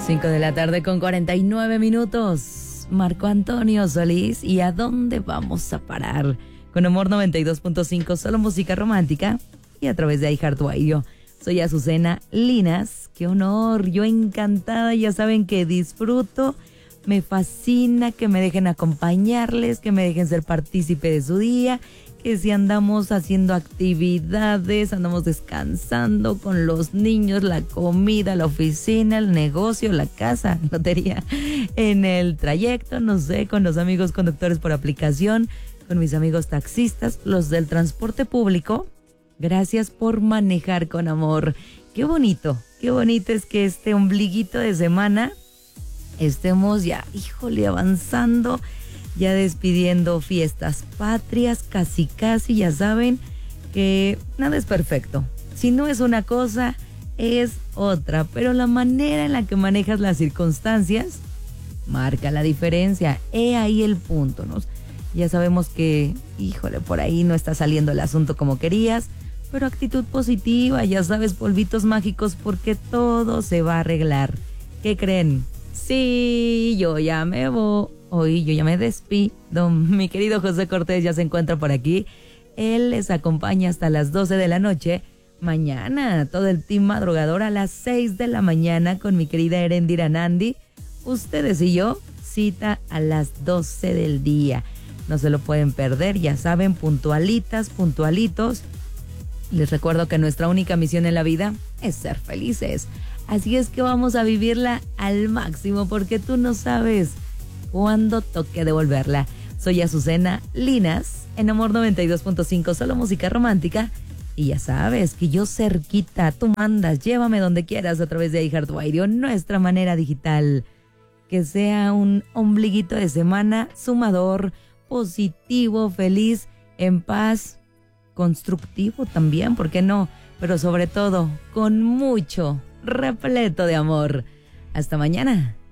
5 de la tarde con 49 minutos. Marco Antonio Solís, ¿y a dónde vamos a parar? Con Amor 92.5, solo música romántica y a través de iHeartRadio. Soy Azucena Linas, qué honor, yo encantada, ya saben que disfruto, me fascina que me dejen acompañarles, que me dejen ser partícipe de su día, que si andamos haciendo actividades, andamos descansando con los niños, la comida, la oficina, el negocio, la casa, lotería, en el trayecto, no sé, con los amigos conductores por aplicación, con mis amigos taxistas, los del transporte público. Gracias por manejar con amor. Qué bonito es que este ombliguito de semana estemos ya, híjole, avanzando, ya despidiendo fiestas patrias, casi, ya saben que nada es perfecto. Si no es una cosa, es otra, pero la manera en la que manejas las circunstancias marca la diferencia. He ahí el punto, ¿no? Ya sabemos que, híjole, por ahí no está saliendo el asunto como querías, pero actitud positiva, ya sabes, polvitos mágicos, porque todo se va a arreglar. ¿Qué creen? Sí, yo ya me voy. Hoy yo ya me despido. Mi querido José Cortés ya se encuentra por aquí. Él les acompaña hasta las 12 de la noche. Mañana, todo el team madrugador a las 6 de la mañana con mi querida Erendira Nandi. Ustedes y yo, cita a las 12 del día. No se lo pueden perder, ya saben, puntualitas, puntualitos. Les recuerdo que nuestra única misión en la vida es ser felices. Así es que vamos a vivirla al máximo porque tú no sabes cuándo toque devolverla. Soy Azucena Linas, en Amor 92.5, solo música romántica. Y ya sabes que yo cerquita, tú mandas, llévame donde quieras a través de iHeartRadio, nuestra manera digital. Que sea un ombliguito de semana sumador, positivo, feliz, en paz, constructivo también, ¿por qué no? Pero sobre todo, con mucho, repleto de amor. Hasta mañana.